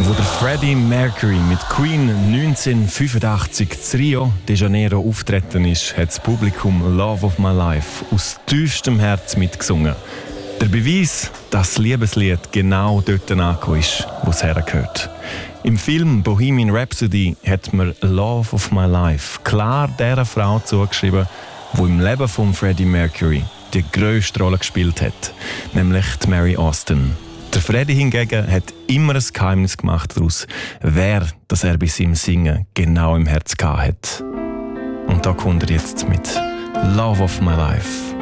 Wo der Freddie Mercury mit Queen 1985 in Rio de Janeiro auftreten ist, hat das Publikum «Love of My Life» aus tiefstem Herz mitgesungen. Der Beweis, dass das Liebeslied genau dort angekommen ist, wo es hergehört. Im Film «Bohemian Rhapsody» hat man «Love of My Life» klar der Frau zugeschrieben, die im Leben von Freddie Mercury die grösste Rolle gespielt hat, nämlich die Mary Austin. Der Freddie hingegen hat immer ein Geheimnis gemacht daraus, wer das er bei seinem Singen genau im Herz hatte. Und da kommt er jetzt mit «Love of My Life».